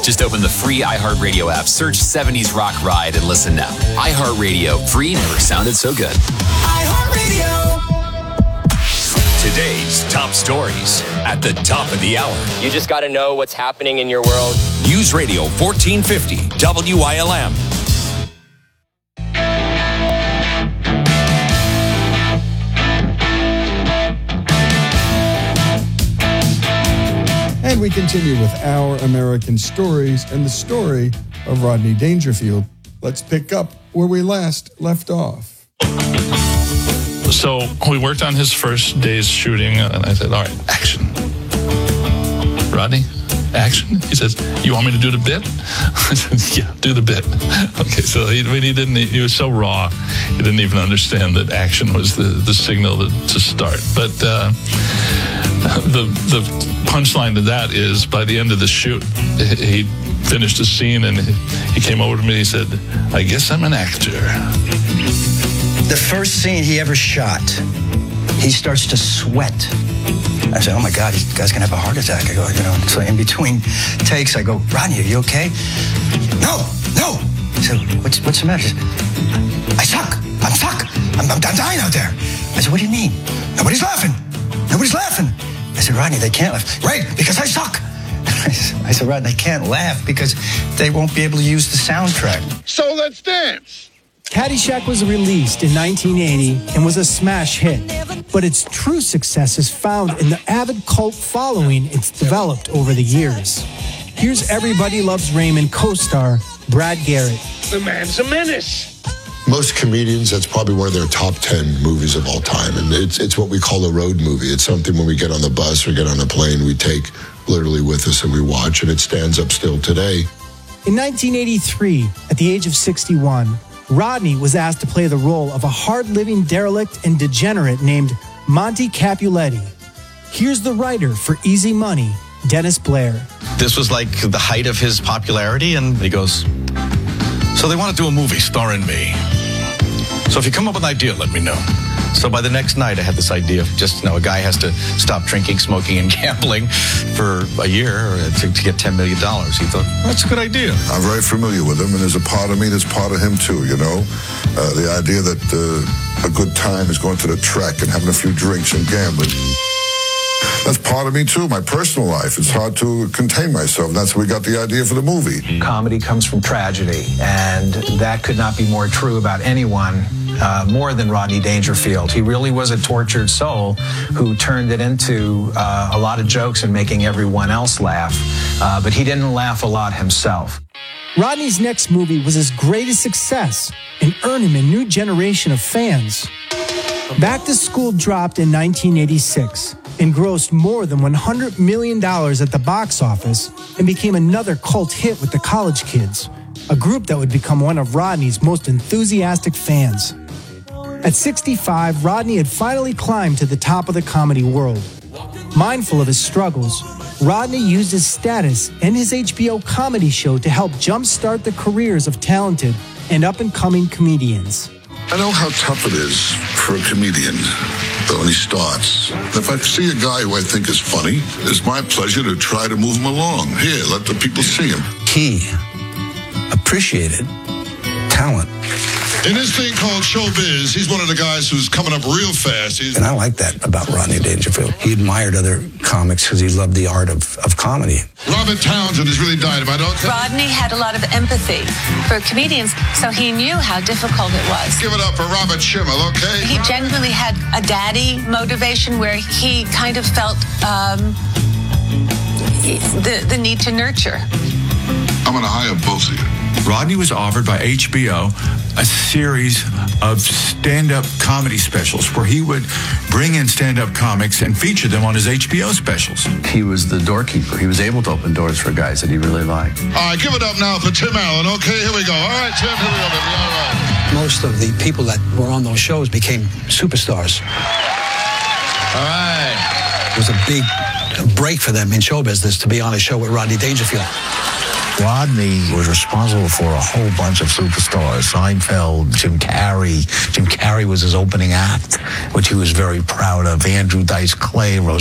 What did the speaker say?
Just open the free iHeartRadio app, search 70s Rock Ride, and listen now. iHeartRadio, free never sounded so good. iHeartRadio. Today's top stories at the top of the hour. You just got to know what's happening in your world. News Radio 1450 WILM. And we continue with Our American Stories and the story of Rodney Dangerfield. Let's pick up where we last left off. So we worked on his first day's shooting, and I said, all right, action. Rodney, action? He says, you want me to do the bit? I said, yeah, do the bit. Okay, so he was so raw, he didn't even understand that action was the signal to start. But the punchline to that is, by the end of the shoot, he finished the scene, and he came over to me and he said, I guess I'm an actor. The first scene he ever shot, he starts to sweat. I said, oh my God, this guy's gonna have a heart attack. I go, so in between takes, I go, Rodney, are you okay? No. He said, what's the matter? I suck. I'm dying out there. I said, what do you mean? Nobody's laughing. I said, Rodney, they can't laugh. Right, because I suck. I said, Rodney, they can't laugh because they won't be able to use the soundtrack. So let's dance. Caddyshack was released in 1980 and was a smash hit, but its true success is found in the avid cult following it's developed over the years. Here's Everybody Loves Raymond co-star Brad Garrett. The man's a menace. Most comedians, that's probably one of their top 10 movies of all time, and it's what we call a road movie. It's something when we get on the bus or get on a plane, we take literally with us and we watch, and it stands up still today. In 1983, at the age of 61, Rodney was asked to play the role of a hard-living derelict and degenerate named Monty Capuletti. Here's the writer for Easy Money, Dennis Blair. This was like the height of his popularity, and he goes, so they want to do a movie starring me. So if you come up with an idea, let me know. So by the next night, I had this idea of just, a guy has to stop drinking, smoking, and gambling for a year to get $10 million. He thought, that's a good idea. I'm very familiar with him, and there's a part of me that's part of him too, The idea that a good time is going to the track and having a few drinks and gambling. That's part of me too, my personal life. It's hard to contain myself. That's where we got the idea for the movie. Comedy comes from tragedy, and that could not be more true about anyone more than Rodney Dangerfield. He really was a tortured soul who turned it into a lot of jokes and making everyone else laugh, but he didn't laugh a lot himself. Rodney's next movie was his greatest success and earned him a new generation of fans. Back to School dropped in 1986 and grossed more than $100 million at the box office and became another cult hit with the college kids, a group that would become one of Rodney's most enthusiastic fans. At 65, Rodney had finally climbed to the top of the comedy world. Mindful of his struggles, Rodney used his status and his HBO comedy show to help jumpstart the careers of talented and up-and-coming comedians. I know how tough it is for a comedian when he starts. If I see a guy who I think is funny, it's my pleasure to try to move him along. Here, let the people see him. He appreciated talent. In this thing called showbiz, he's one of the guys who's coming up real fast. And I like that about Rodney Dangerfield. He admired other comics because he loved the art of comedy. Robert Townsend is really dynamite. Rodney had a lot of empathy for comedians, so he knew how difficult it was. Give it up for Robert Schimmel, okay? He genuinely had a daddy motivation where he kind of felt the need to nurture. I'm going to hire both of you. Rodney was offered by HBO a series of stand-up comedy specials where he would bring in stand-up comics and feature them on his HBO specials. He was the doorkeeper. He was able to open doors for guys that he really liked. All right, give it up now for Tim Allen, okay? Here we go. All right, Tim, here we go, baby. All right. Most of the people that were on those shows became superstars. All right. It was a big break for them in show business to be on a show with Rodney Dangerfield. Rodney was responsible for a whole bunch of superstars. Seinfeld, Jim Carrey. Jim Carrey was his opening act, which he was very proud of. Andrew Dice Clay,